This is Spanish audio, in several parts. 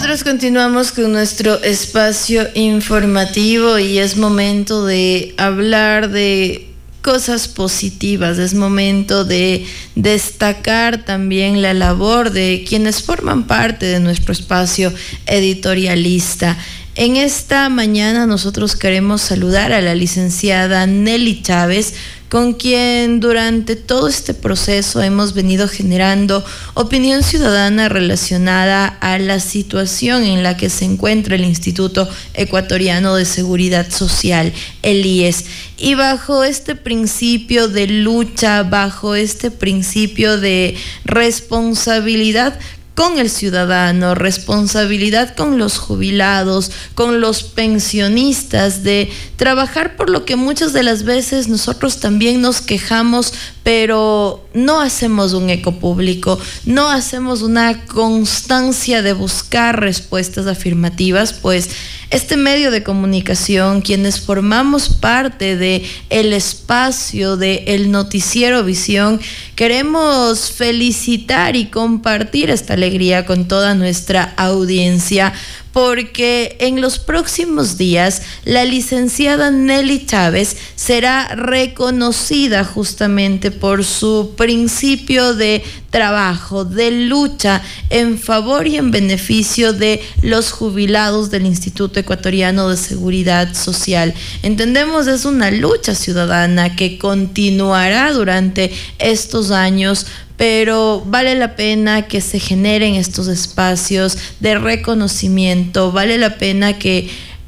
Nosotros continuamos con nuestro espacio informativo y es momento de hablar de cosas positivas, es momento de destacar también la labor de quienes forman parte de nuestro espacio editorialista. En esta mañana nosotros queremos saludar a la licenciada Nelly Chávez, con quien durante todo este proceso hemos venido generando opinión ciudadana relacionada a la situación en la que se encuentra el Instituto Ecuatoriano de Seguridad Social, el IES. Y bajo este principio de lucha, bajo este principio de responsabilidad con el ciudadano, responsabilidad con los jubilados, con los pensionistas, de trabajar por lo que muchas de las veces nosotros también nos quejamos, pero no hacemos un eco público, no hacemos una constancia de buscar respuestas afirmativas, pues este medio de comunicación, quienes formamos parte de el espacio de El Noticiero Visión, queremos felicitar y compartir esta alegría con toda nuestra audiencia, porque en los próximos días la licenciada Nelly Chávez será reconocida justamente por su principio de trabajo, de lucha en favor y en beneficio de los jubilados del Instituto Ecuatoriano de Seguridad Social. Entendemos es una lucha ciudadana que continuará durante estos años, pero vale la pena que se generen estos espacios de reconocimiento, vale la pena que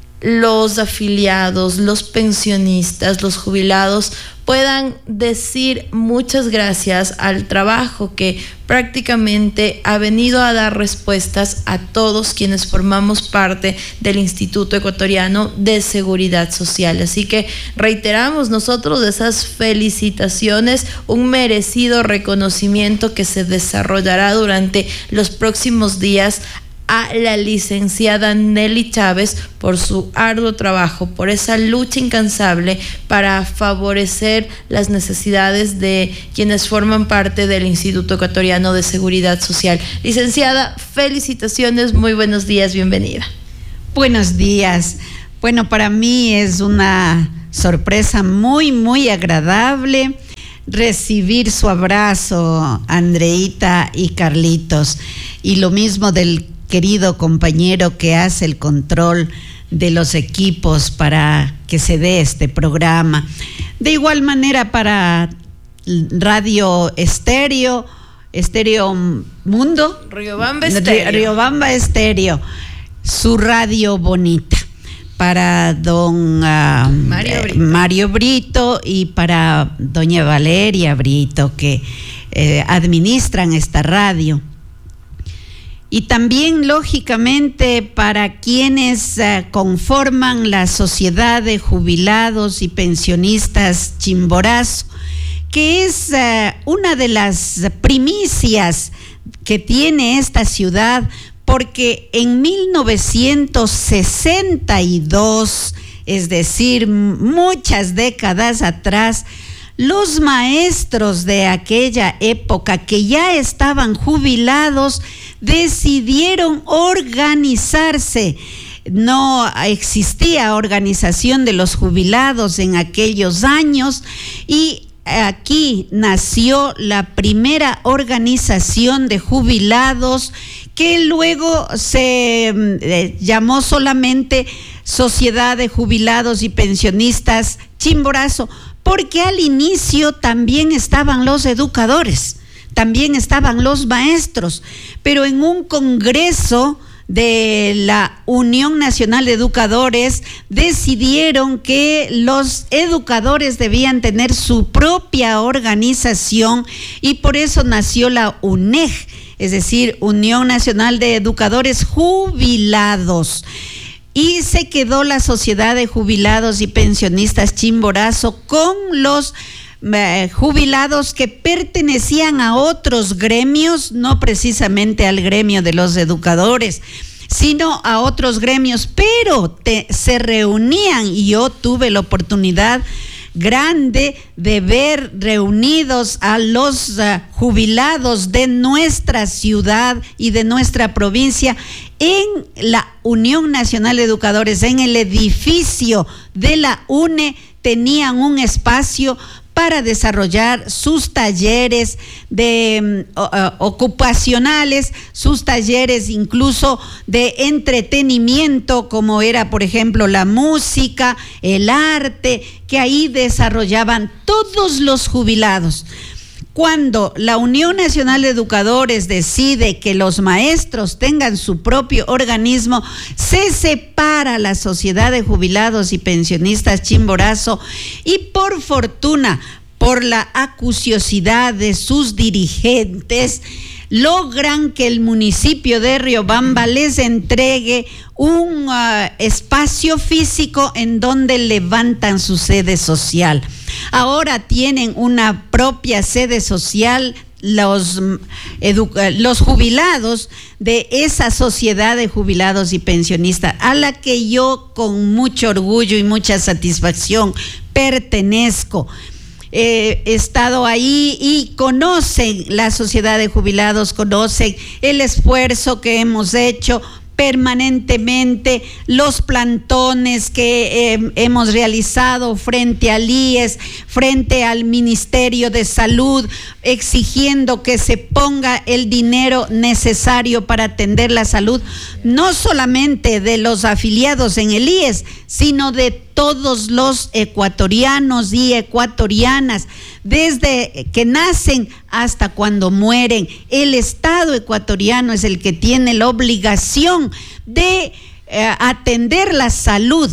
los afiliados, los pensionistas, los jubilados puedan decir muchas gracias al trabajo que prácticamente ha venido a dar respuestas a todos quienes formamos parte del Instituto Ecuatoriano de Seguridad Social. Así que reiteramos nosotros esas felicitaciones, un merecido reconocimiento que se desarrollará durante los próximos días a la licenciada Nelly Chávez por su arduo trabajo, por esa lucha incansable para favorecer las necesidades de quienes forman parte del Instituto Ecuatoriano de Seguridad Social. Licenciada, felicitaciones, muy buenos días, bienvenida. Buenos días. Bueno, para mí es una sorpresa muy agradable recibir su abrazo, Andreita y Carlitos, y lo mismo del querido compañero que hace el control de los equipos para que se dé este programa. De igual manera para Radio Estéreo Mundo, Riobamba Estéreo, su radio bonita, para don Mario Brito y para doña Valeria Brito, que administran esta radio. Y también, lógicamente, para quienes conforman la Sociedad de Jubilados y Pensionistas Chimborazo, que es una de las primicias que tiene esta ciudad, porque en 1962, es decir, muchas décadas atrás, los maestros de aquella época que ya estaban jubilados decidieron organizarse. No existía organización de los jubilados en aquellos años y aquí nació la primera organización de jubilados que luego se llamó solamente Sociedad de Jubilados y Pensionistas Chimborazo, porque al inicio también estaban los educadores, también estaban los maestros, pero en un congreso de la Unión Nacional de Educadores decidieron que los educadores debían tener su propia organización y por eso nació la UNEJ, es decir, Unión Nacional de Educadores Jubilados. Y se quedó la Sociedad de Jubilados y Pensionistas Chimborazo con los jubilados que pertenecían a otros gremios, no precisamente al gremio de los educadores, sino a otros gremios, pero se reunían, y yo tuve la oportunidad grande de ver reunidos a los jubilados de nuestra ciudad y de nuestra provincia en la Unión Nacional de Educadores, en el edificio de la UNE. Tenían un espacio para desarrollar sus talleres ocupacionales, sus talleres incluso de entretenimiento, como era, por ejemplo, la música, el arte, que ahí desarrollaban todos los jubilados. Cuando la Unión Nacional de Educadores decide que los maestros tengan su propio organismo, se separa la Sociedad de Jubilados y Pensionistas Chimborazo y, por fortuna, por la acuciosidad de sus dirigentes, logran que el municipio de Riobamba les entregue un espacio físico en donde levantan su sede social. Ahora tienen una propia sede social los jubilados de esa Sociedad de Jubilados y Pensionistas, a la que yo con mucho orgullo y mucha satisfacción pertenezco. He estado ahí y conocen la Sociedad de Jubilados, conocen el esfuerzo que hemos hecho permanentemente, los plantones que hemos realizado frente al IES, frente al Ministerio de Salud, exigiendo que se ponga el dinero necesario para atender la salud, no solamente de los afiliados en el IES, sino de todos los ecuatorianos y ecuatorianas, desde que nacen hasta cuando mueren. El Estado ecuatoriano es el que tiene la obligación de atender la salud.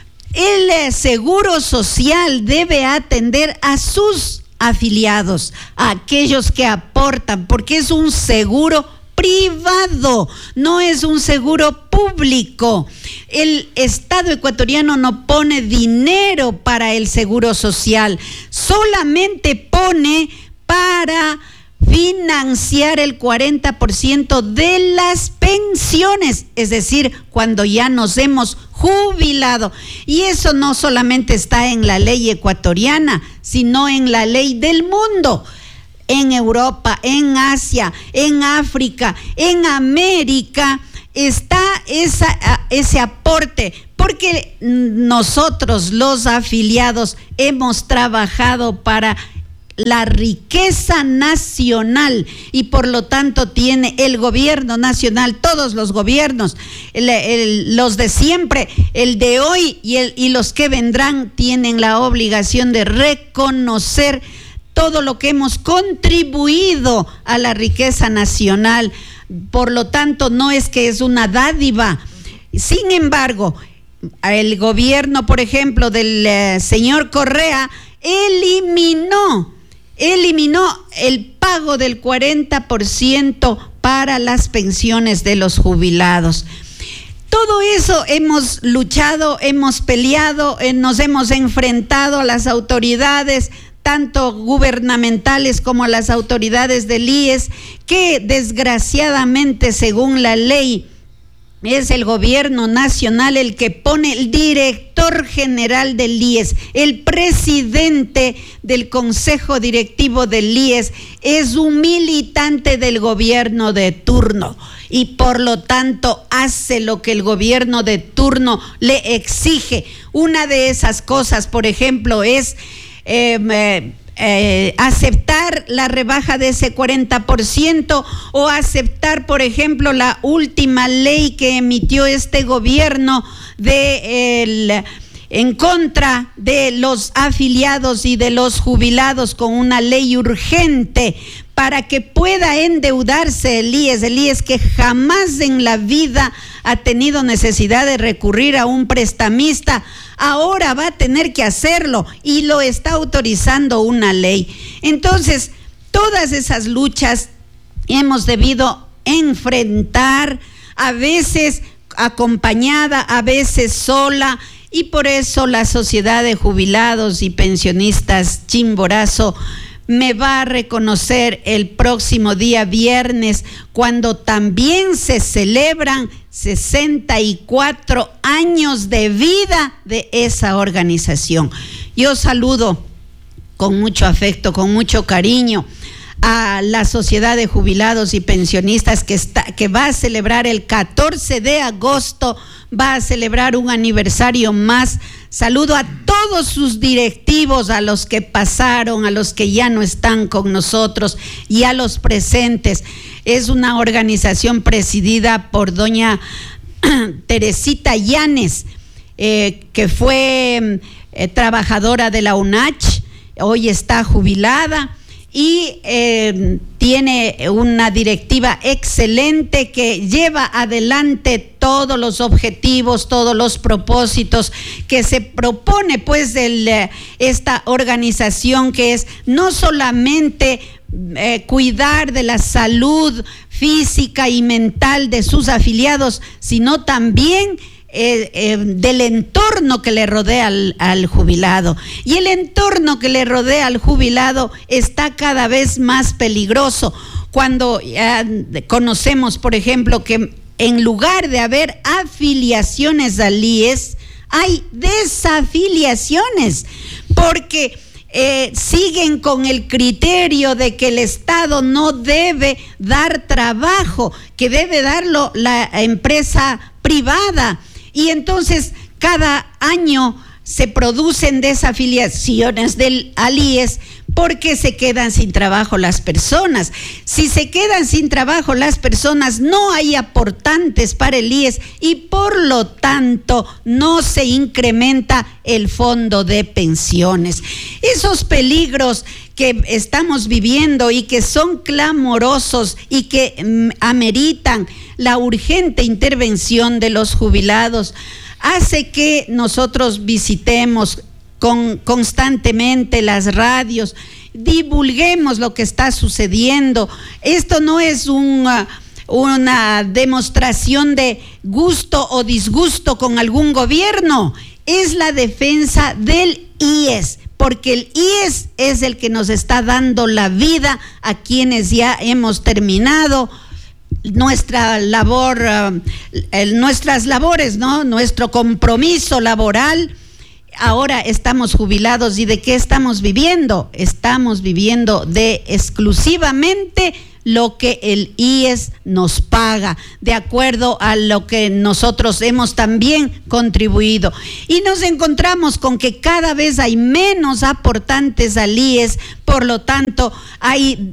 El Seguro Social debe atender a sus afiliados, a aquellos que aportan, porque es un seguro privado, no es un seguro público. El Estado ecuatoriano no pone dinero para el seguro social, solamente pone para financiar el 40% de las pensiones, es decir, cuando ya nos hemos jubilado. Y eso no solamente está en la ley ecuatoriana, sino en la ley del mundo. En Europa, en Asia, en África, en América está ese aporte, porque nosotros los afiliados hemos trabajado para la riqueza nacional y por lo tanto tiene el gobierno nacional, todos los gobiernos, los de siempre, el de hoy y los que vendrán, tienen la obligación de reconocer todo lo que hemos contribuido a la riqueza nacional. Por lo tanto, no es que es una dádiva. Sin embargo, el gobierno, por ejemplo, del señor Correa, eliminó el pago del 40% para las pensiones de los jubilados. Todo eso hemos luchado, hemos peleado, nos hemos enfrentado a las autoridades, tanto gubernamentales como las autoridades del IES, que desgraciadamente, según la ley, es el gobierno nacional el que pone el director general del IES. El presidente del consejo directivo del IES es un militante del gobierno de turno y por lo tanto hace lo que el gobierno de turno le exige. Una de esas cosas, por ejemplo, es aceptar la rebaja de ese 40% o aceptar, por ejemplo, la última ley que emitió este gobierno en contra de los afiliados y de los jubilados, con una ley urgente para que pueda endeudarse el IES que jamás en la vida ha tenido necesidad de recurrir a un prestamista. Ahora va a tener que hacerlo y lo está autorizando una ley. Entonces, todas esas luchas hemos debido enfrentar, a veces acompañada, a veces sola, y por eso la Sociedad de Jubilados y Pensionistas Chimborazo me va a reconocer el próximo día viernes, cuando también se celebran 64 años de vida de esa organización. Yo saludo con mucho afecto, con mucho cariño a la Sociedad de Jubilados y Pensionistas que va a celebrar el 14 de agosto, va a celebrar un aniversario más. Saludo a todos sus directivos, a los que pasaron, a los que ya no están con nosotros y a los presentes. Es una organización presidida por doña Teresita Llanes, que fue trabajadora de la UNACH, hoy está jubilada y tiene una directiva excelente que lleva adelante todos los objetivos, todos los propósitos que se propone pues esta organización, que es no solamente cuidar de la salud física y mental de sus afiliados, sino también del entorno que le rodea al jubilado. Y el entorno que le rodea al jubilado está cada vez más peligroso. Cuando conocemos, por ejemplo, que en lugar de haber afiliaciones al IES, hay desafiliaciones, porque siguen con el criterio de que el Estado no debe dar trabajo, que debe darlo la empresa privada. Y entonces cada año se producen desafiliaciones del IES porque se quedan sin trabajo las personas. Si se quedan sin trabajo las personas, no hay aportantes para el IES y por lo tanto no se incrementa el fondo de pensiones. Esos peligros que estamos viviendo y que son clamorosos y que ameritan la urgente intervención de los jubilados, hace que nosotros visitemos constantemente las radios, divulguemos lo que está sucediendo. Esto no es una demostración de gusto o disgusto con algún gobierno, es la defensa del IES, porque el IES es el que nos está dando la vida a quienes ya hemos terminado nuestra labor, nuestras labores, ¿no? Nuestro compromiso laboral. Ahora estamos jubilados, ¿y de qué estamos viviendo? Estamos viviendo de exclusivamente lo que el IES nos paga, de acuerdo a lo que nosotros hemos también contribuido. Y nos encontramos con que cada vez hay menos aportantes al IES, por lo tanto hay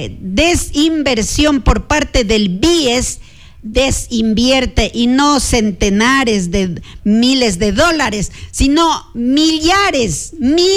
desinversión por parte del BIES. Desinvierte, y no centenares de miles de dólares, sino millares,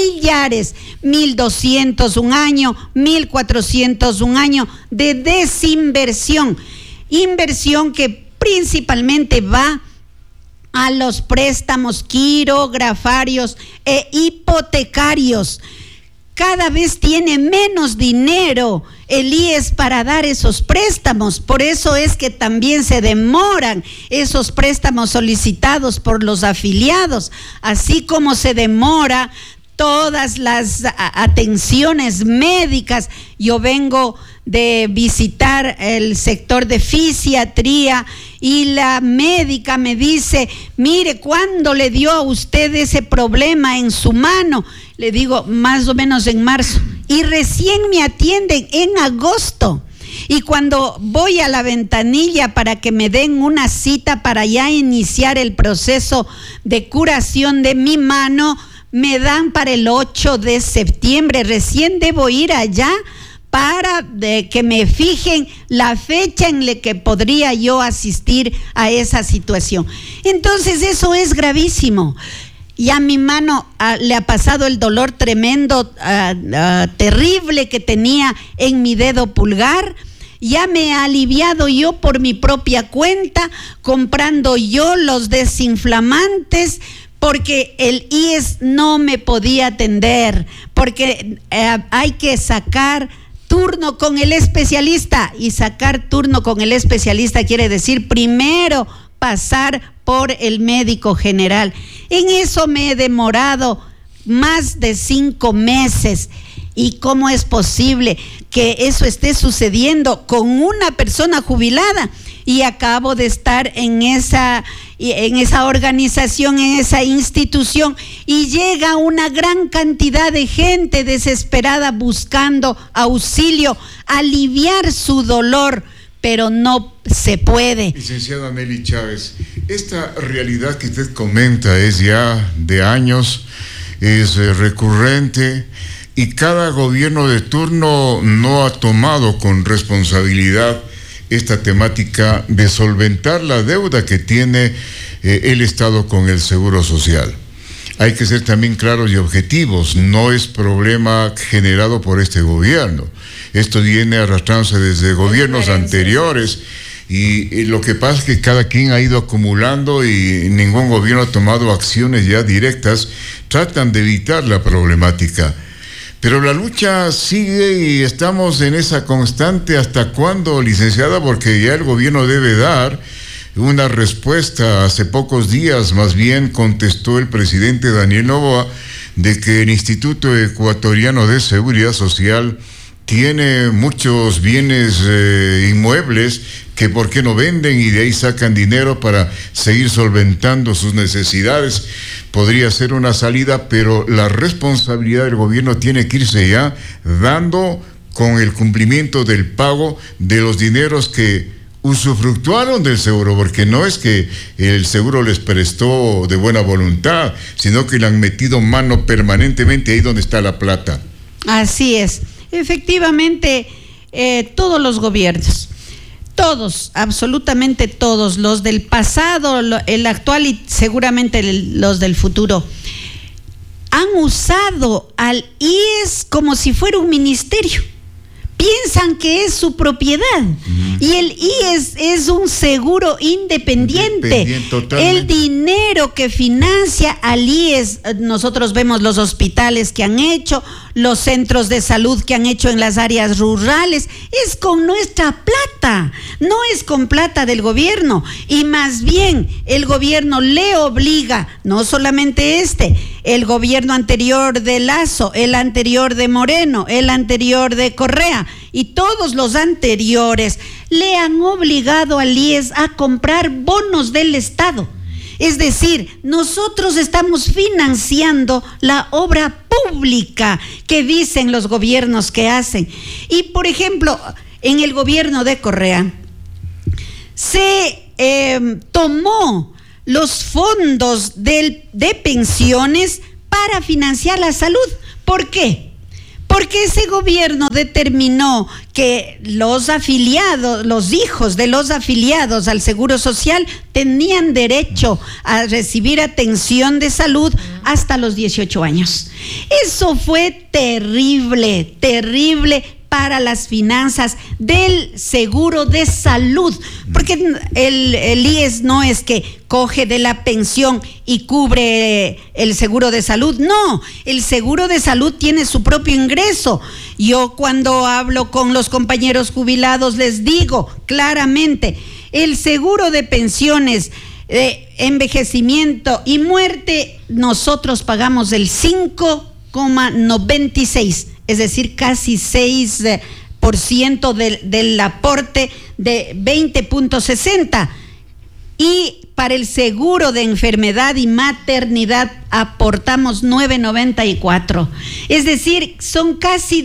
1.200 un año, 1.400 un año de desinversión, inversión que principalmente va a los préstamos quirografarios e hipotecarios. Cada vez tiene menos dinero el IES para dar esos préstamos, por eso es que también se demoran esos préstamos solicitados por los afiliados, así como se demora todas las atenciones médicas. Yo vengo de visitar el sector de fisiatría y la médica me dice: mire, ¿cuándo le dio a usted ese problema en su mano? Le digo, más o menos en marzo, y recién me atienden en agosto. Y cuando voy a la ventanilla para que me den una cita para ya iniciar el proceso de curación de mi mano, me dan para el 8 de septiembre. Recién debo ir allá para que me fijen la fecha en la que podría yo asistir a esa situación. Entonces eso es gravísimo. Y a mi mano le ha pasado el dolor tremendo, terrible que tenía en mi dedo pulgar. Ya me he aliviado yo por mi propia cuenta, comprando yo los desinflamantes, porque el IES no me podía atender, porque hay que sacar turno con el especialista, y sacar turno con el especialista quiere decir primero pasar por el médico general. En eso me he demorado más de 5 meses. ¿Y cómo es posible que eso esté sucediendo con una persona jubilada? y acabo de estar en esa organización, en esa institución, y llega una gran cantidad de gente desesperada buscando auxilio, aliviar su dolor, pero no se puede. Licenciada Nelly Chávez, esta realidad que usted comenta es ya de años, es recurrente, y cada gobierno de turno no ha tomado con responsabilidad esta temática de solventar la deuda que tiene el Estado con el Seguro Social. Hay que ser también claros y objetivos, no es problema generado por este gobierno. Esto viene arrastrándose desde gobiernos anteriores, y lo que pasa es que cada quien ha ido acumulando y ningún gobierno ha tomado acciones ya directas, tratan de evitar la problemática. Pero la lucha sigue y estamos en esa constante. ¿Hasta cuándo, licenciada? Porque ya el gobierno debe dar una respuesta. Hace pocos días, más bien, contestó el presidente Daniel Noboa de que el Instituto Ecuatoriano de Seguridad Social tiene muchos bienes inmuebles que por qué no venden, y de ahí sacan dinero para seguir solventando sus necesidades. Podría ser una salida, pero la responsabilidad del gobierno tiene que irse ya dando con el cumplimiento del pago de los dineros que usufructuaron del seguro, porque no es que el seguro les prestó de buena voluntad, sino que le han metido mano permanentemente ahí donde está la plata. Así es. Efectivamente, todos los gobiernos, todos, absolutamente todos, los del pasado, el actual y seguramente los del futuro, han usado al IES como si fuera un ministerio. Piensan que es su propiedad. Y el IES es un seguro independiente. El dinero que financia al IES, nosotros vemos los hospitales que han hecho, los centros de salud que han hecho en las áreas rurales, es con nuestra plata, no es con plata del gobierno. Y más bien el gobierno le obliga, no solamente el gobierno anterior de Lasso, el anterior de Moreno, el anterior de Correa y todos los anteriores le han obligado al IES a comprar bonos del Estado. Es decir, nosotros estamos financiando la obra pública que dicen los gobiernos que hacen. Y por ejemplo, en el gobierno de Correa se tomó los fondos de pensiones para financiar la salud. ¿Por qué? Porque ese gobierno determinó que los afiliados, los hijos de los afiliados al Seguro Social tenían derecho a recibir atención de salud hasta los 18 años. Eso fue terrible, terrible para las finanzas del seguro de salud, porque el IES no es que coge de la pensión y cubre el seguro de salud, no, el seguro de salud tiene su propio ingreso. Yo cuando hablo con los compañeros jubilados les digo claramente, el seguro de pensiones, envejecimiento y muerte, nosotros pagamos el 5,96%. Es decir, casi 6% del aporte de 20,60. Y para el seguro de enfermedad y maternidad aportamos 9,94. Es decir, son casi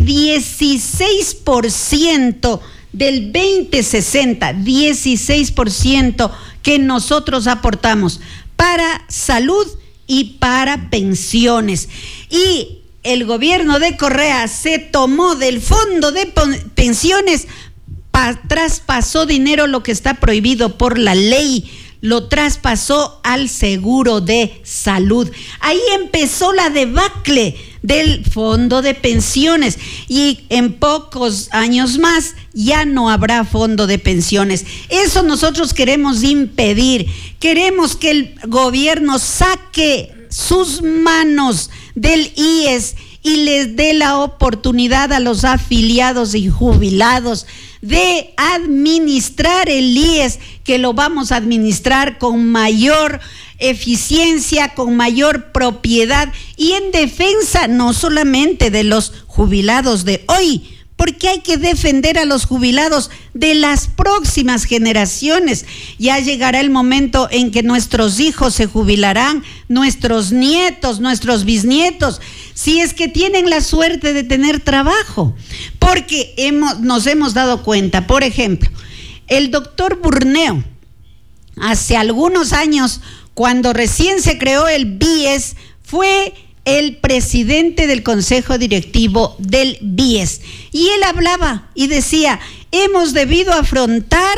16% del 2060, 16% que nosotros aportamos para salud y para pensiones. Y el gobierno de Correa se tomó del fondo de pensiones, traspasó dinero, lo que está prohibido por la ley, lo traspasó al seguro de salud. Ahí empezó la debacle del fondo de pensiones y en pocos años más ya no habrá fondo de pensiones. Eso nosotros queremos impedir. Queremos que el gobierno saque sus manos del IES y les dé la oportunidad a los afiliados y jubilados de administrar el IES, que lo vamos a administrar con mayor eficiencia, con mayor propiedad y en defensa no solamente de los jubilados de hoy, porque hay que defender a los jubilados de las próximas generaciones. Ya llegará el momento en que nuestros hijos se jubilarán, nuestros nietos, nuestros bisnietos, si es que tienen la suerte de tener trabajo. Porque nos hemos dado cuenta, por ejemplo, el doctor Burneo, hace algunos años, cuando recién se creó el BIES, fue el presidente del consejo directivo del BIES. Y él hablaba y decía, hemos debido afrontar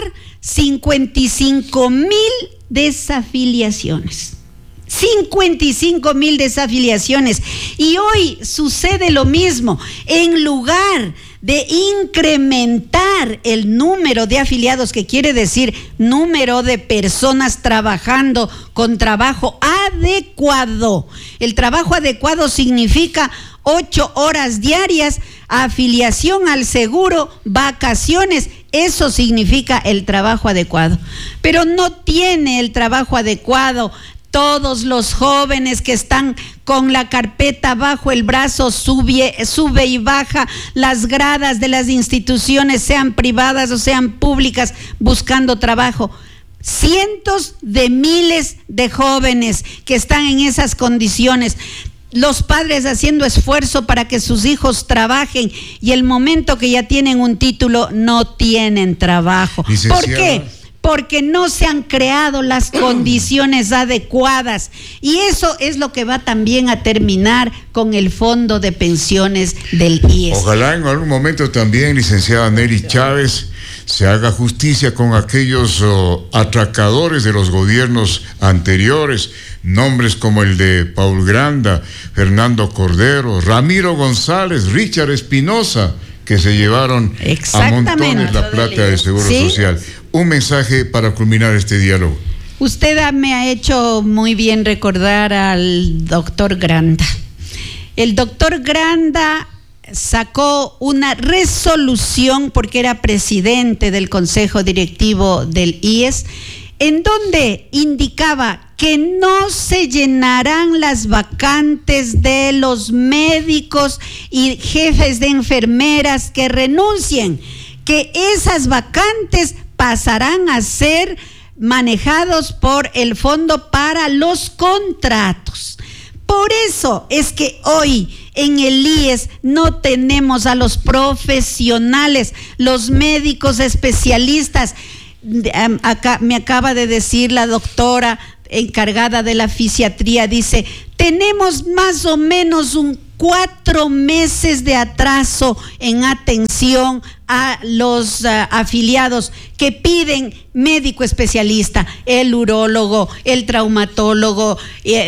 55,000 desafiliaciones. 55,000 desafiliaciones. Y hoy sucede lo mismo. En lugar de incrementar el número de afiliados, que quiere decir número de personas trabajando con trabajo adecuado. El trabajo adecuado significa 8 horas diarias, afiliación al seguro, vacaciones. Eso significa el trabajo adecuado. Pero no tiene el trabajo adecuado. Todos los jóvenes que están con la carpeta bajo el brazo sube y baja las gradas de las instituciones, sean privadas o sean públicas, buscando trabajo. Cientos de miles de jóvenes que están en esas condiciones. Los padres haciendo esfuerzo para que sus hijos trabajen y el momento que ya tienen un título no tienen trabajo. ¿Por qué? Porque no se han creado las condiciones adecuadas. Y eso es lo que va también a terminar con el fondo de pensiones del IES. Ojalá en algún momento también, licenciada Nelly Chávez, se haga justicia con aquellos atracadores de los gobiernos anteriores, nombres como el de Paul Granda, Fernando Cordero, Ramiro González, Richard Espinosa, que se llevaron a montones la plata del Seguro Social. Un mensaje para culminar este diálogo. Usted me ha hecho muy bien recordar al doctor Granda. El doctor Granda sacó una resolución, porque era presidente del consejo directivo del IES, en donde indicaba que no se llenarán las vacantes de los médicos y jefes de enfermeras que renuncien, que esas vacantes pasarán a ser manejados por el fondo para los contratos. Por eso es que hoy en el IES no tenemos a los profesionales, los médicos especialistas. Acá me acaba de decir la doctora encargada de la fisiatría, dice, tenemos más o menos 4 meses de atraso en atención a los afiliados que piden médico especialista, el urólogo, el traumatólogo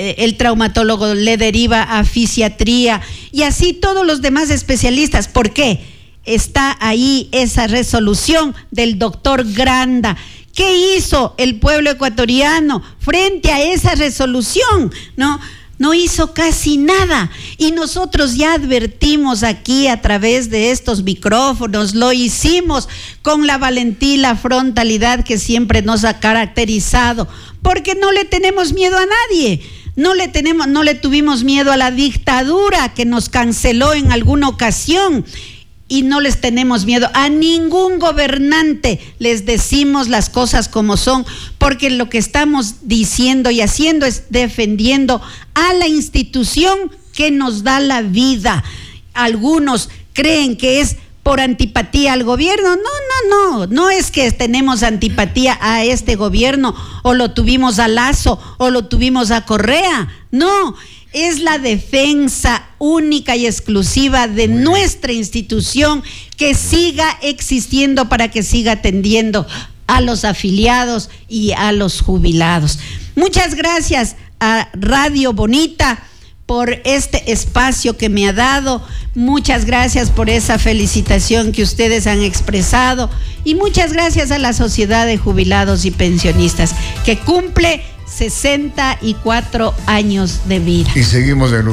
le deriva a fisiatría y así todos los demás especialistas. ¿Por qué? Está ahí esa resolución del doctor Granda. ¿Qué hizo el pueblo ecuatoriano frente a esa resolución? No hizo casi nada. Y nosotros ya advertimos aquí a través de estos micrófonos, lo hicimos con la valentía y la frontalidad que siempre nos ha caracterizado, porque no le tenemos miedo a nadie. No le tuvimos miedo a la dictadura que nos canceló en alguna ocasión. Y no les tenemos miedo a ningún gobernante, les decimos las cosas como son, porque lo que estamos diciendo y haciendo es defendiendo a la institución que nos da la vida. Algunos creen que es por antipatía al gobierno. No es que tenemos antipatía a este gobierno, o lo tuvimos a Lazo, o lo tuvimos a Correa, no. Es la defensa única y exclusiva de nuestra institución, que siga existiendo para que siga atendiendo a los afiliados y a los jubilados. Muchas gracias a Radio Bonita por este espacio que me ha dado. Muchas gracias por esa felicitación que ustedes han expresado y muchas gracias a la Sociedad de Jubilados y Pensionistas, que cumple 64 años de vida. Y seguimos de lucha.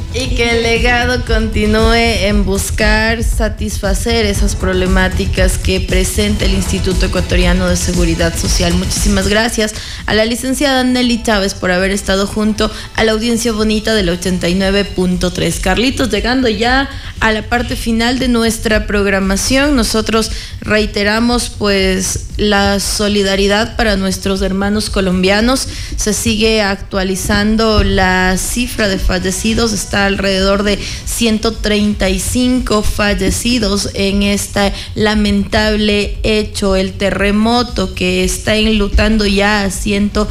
Y que el legado continúe en buscar satisfacer esas problemáticas que presenta el Instituto Ecuatoriano de Seguridad Social. Muchísimas gracias a la licenciada Nelly Chávez por haber estado junto a la audiencia bonita del 89.3. Carlitos, llegando ya a la parte final de nuestra programación, nosotros reiteramos pues la solidaridad para nuestros hermanos colombianos. Se sigue actualizando la cifra de fallecidos, está alrededor de 135 fallecidos en este lamentable hecho, el terremoto que está enlutando ya a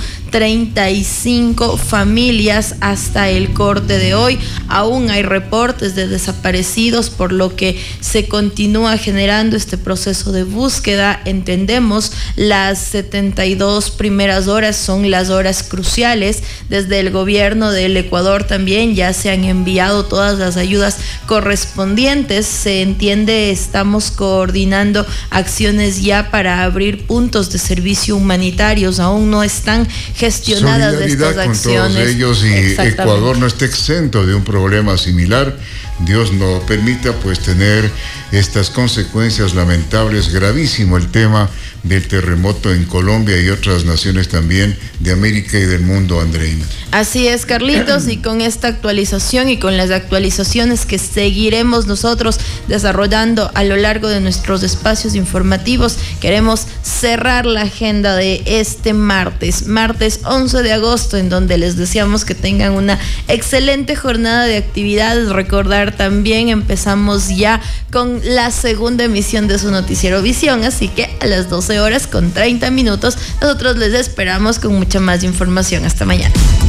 135 familias hasta el corte de hoy. Aún hay reportes de desaparecidos, por lo que se continúa generando este proceso de búsqueda. Entendemos las 72 primeras horas son las horas cruciales. Desde el gobierno del Ecuador también ya se han enviado todas las ayudas correspondientes. Se entiende, estamos coordinando acciones ya para abrir puntos de servicio humanitarios. Aún no están gestionadas estas acciones. Con todos ellos, y Ecuador no está exento de un problema similar. Dios no permita pues tener estas consecuencias lamentables. Gravísimo el tema del terremoto en Colombia y otras naciones también de América y del mundo, Andreina. Así es, Carlitos, y con esta actualización y con las actualizaciones que seguiremos nosotros desarrollando a lo largo de nuestros espacios informativos, queremos cerrar la agenda de este martes 11 de agosto, en donde les deseamos que tengan una excelente jornada de actividades. Recordar también, empezamos ya con la segunda emisión de su noticiero Visión, así que a las 12:30 nosotros les esperamos con mucha más información. Hasta mañana.